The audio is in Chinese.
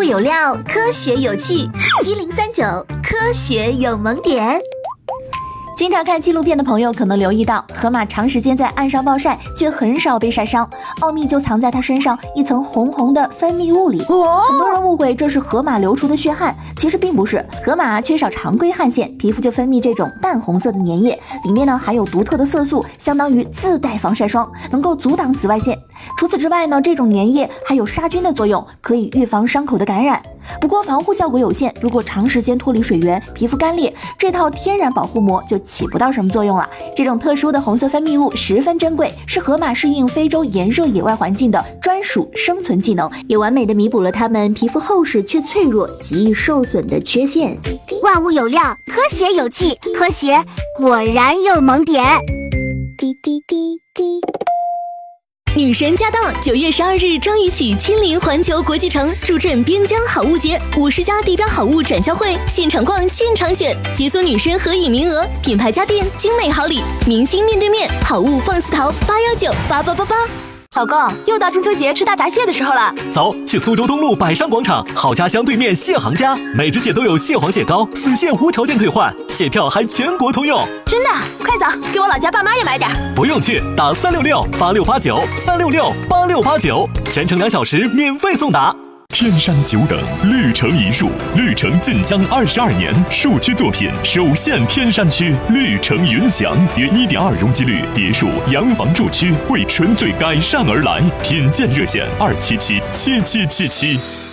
物有料，科学有趣，1039科学有萌点。 经常看纪录片的朋友可能留意到，河马长时间在岸上暴晒，却很少被晒伤，奥秘就藏在它身上一层红红的分泌物里。很多人误会这是河马流出的血汗，其实并不是。河马缺少常规汗腺，皮肤就分泌这种淡红色的粘液，里面呢含有独特的色素，相当于自带防晒霜，能够阻挡紫外线。除此之外呢，这种粘液还有杀菌的作用，可以预防伤口的感染。不过防护效果有限，如果长时间脱离水源，皮肤干裂，这套天然保护膜就起不到什么作用了。这种特殊的红色分泌物十分珍贵，是河马适应非洲炎热野外环境的专属生存技能，也完美的弥补了它们皮肤厚实却脆弱、极易受损的缺陷。 万物有料，科学有趣，科学果然有萌点。滴滴滴滴。 女神驾到！9月12日张宇起亲临环球国际城，助阵边疆好物节，50家地标好物展销会，现场逛，现场选，解锁女神合影名额，品牌家电，精美好礼，明星面对面，好物放肆淘，8198888。 老公，又到中秋节吃大闸蟹的时候了， 走，去苏州东路百商广场好家乡对面蟹行家，每只蟹都有蟹黄蟹膏，死蟹无条件退换，蟹票还全国通用。 真的？快走，给我老家爸妈也买点。 不用去，打3668689，3668689，全程2小时免费送达。天山久等，绿城一树，绿城晋江22年，树区作品首现天山区，绿城云祥，约1.2容积率别墅洋房住区，为纯粹改善而来，品鉴热线2777777。